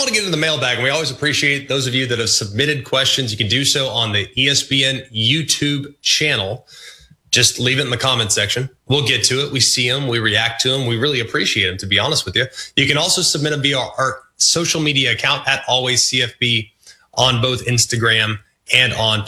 to get into the mailbag, and we always appreciate those of you that have submitted questions. You can do so on the ESPN YouTube channel. Just leave it in the comment section. We'll get to it. We see them. We react to them. We really appreciate them, to be honest with you. You can also submit them via our social media account at AlwaysCFB on both Instagram and on